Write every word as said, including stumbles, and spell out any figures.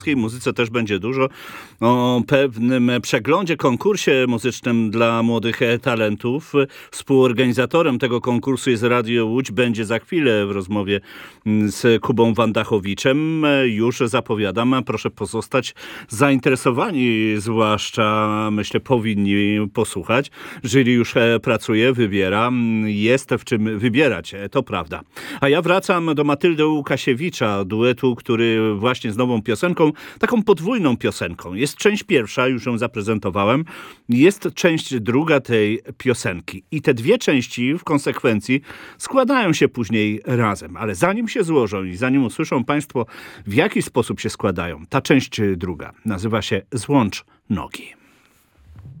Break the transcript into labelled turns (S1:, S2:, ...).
S1: muzyce też będzie dużo. O pewnym przeglądzie, konkursie muzycznym dla młodych e, talentów. Współorganizatorem tego konkursu jest Radio Łódź. Będzie za chwilę w rozmowie mm, z Kubą Wandachowiczem. E, Już zapowiadam, proszę pozostać zainteresowani, zwłaszcza myślę powinni posłuchać. Jury już e, pracuje, wybiera. Mm, Jest w czym wybierać, e, to prawda. A ja wracam do Matyldy Łukasiewicza, duetu, który właśnie z nową piosenką, taką podwójną piosenką. Jest część pierwsza, już ją zaprezentowałem. Jest część druga tej piosenki. I te dwie części w konsekwencji składają się później razem. Ale zanim się złożą i zanim usłyszą Państwo, w jaki sposób się składają, ta część druga nazywa się Złącz nogi.